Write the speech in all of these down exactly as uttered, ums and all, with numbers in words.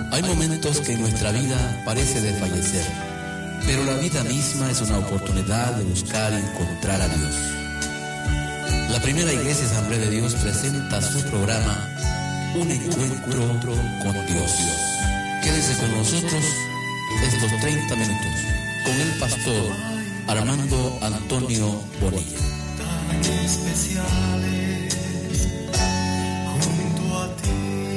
Hay momentos que en nuestra vida parece desfallecer, pero la vida misma es una oportunidad de buscar y encontrar a Dios. La primera Iglesia Asamblea de Dios presenta su programa Un Encuentro con Dios. Quédese con nosotros estos treinta minutos con el pastor Armando Antonio Bonilla. Tan especiales junto a ti.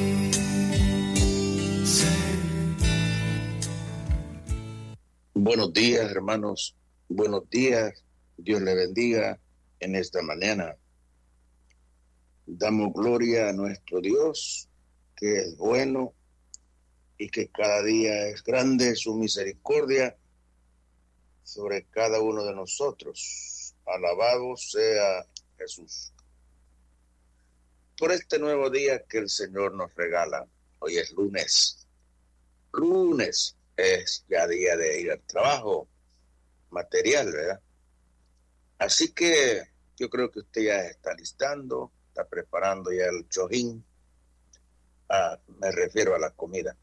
Buenos días, hermanos. Buenos días. Dios le bendiga en esta mañana. Damos gloria a nuestro Dios, que es bueno y que cada día es grande su misericordia sobre cada uno de nosotros. Alabado sea Jesús. Por este nuevo día que el Señor nos regala. Hoy es lunes. Lunes es ya día de ir al trabajo material, ¿verdad? Así que yo creo que usted ya está listando, está preparando ya el chojín. Ah, me refiero a la comida.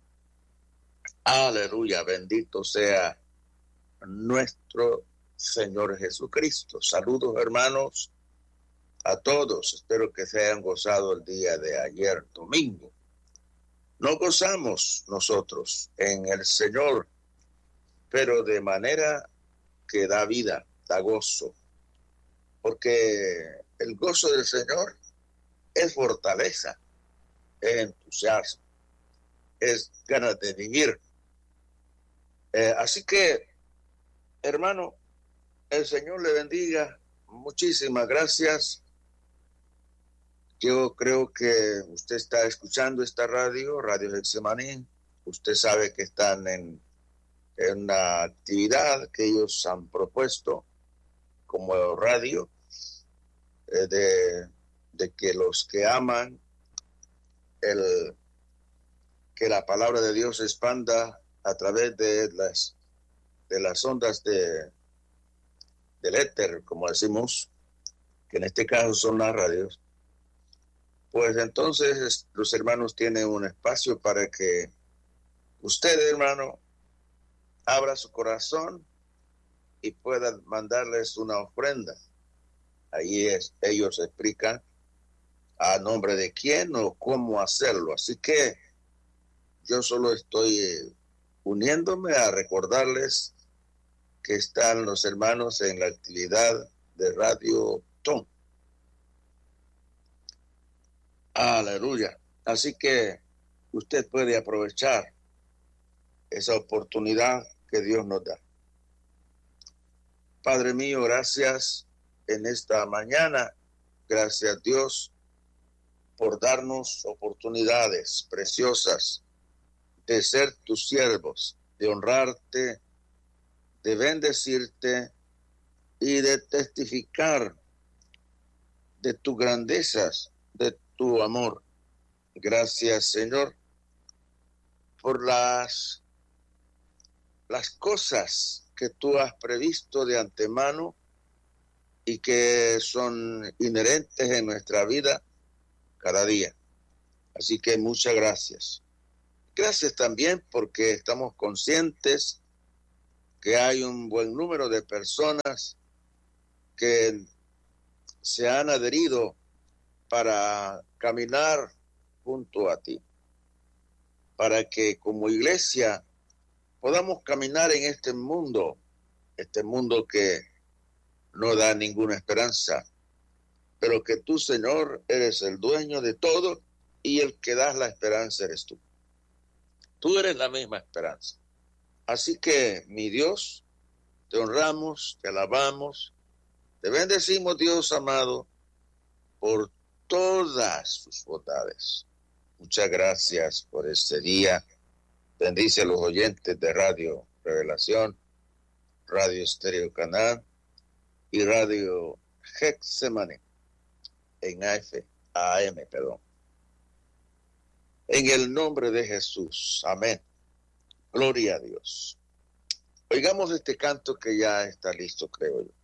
Aleluya, bendito sea nuestro Señor Jesucristo. Saludos, hermanos, a todos. Espero que se hayan gozado el día de ayer, domingo. Nos gozamos nosotros en el Señor, pero de manera que da vida, da gozo. Porque el gozo del Señor es fortaleza, es entusiasmo, es ganas de vivir. Eh, así que, hermano, el Señor le bendiga. Muchísimas gracias. Yo creo que usted está escuchando esta radio, Radio Getsemaní. Usted sabe que están en, en una actividad que ellos han propuesto como radio, eh, de, de que los que aman el, que la palabra de Dios se expanda a través de las, de las ondas de, del éter, como decimos, que en este caso son las radios. Pues entonces los hermanos tienen un espacio para que usted, hermano, abra su corazón y pueda mandarles una ofrenda. Ahí es, ellos explican a nombre de quién o cómo hacerlo. Así que yo solo estoy eh, uniéndome a recordarles que están los hermanos en la actividad de Radio Tom. Aleluya. Así que usted puede aprovechar esa oportunidad que Dios nos da. Padre mío, gracias en esta mañana. Gracias, Dios, por darnos oportunidades preciosas de ser tus siervos, de honrarte, de bendecirte y de testificar de tus grandezas, de tu amor. Gracias, Señor, por las, las cosas que tú has previsto de antemano y que son inherentes en nuestra vida cada día. Así que muchas gracias. Gracias también porque estamos conscientes que hay un buen número de personas que se han adherido para caminar junto a ti, para que como iglesia podamos caminar en este mundo, este mundo que no da ninguna esperanza, pero que tú, Señor, eres el dueño de todo y el que das la esperanza eres tú. Tú eres la misma esperanza. Así que, mi Dios, te honramos, te alabamos, te bendecimos, Dios amado, por todas sus bondades. Muchas gracias por este día. Bendice a los oyentes de Radio Revelación, Radio Estéreo Canal y Radio Getsemaní en A F, A M, perdón. En el nombre de Jesús. Amén. Gloria a Dios. Oigamos este canto que ya está listo, creo yo.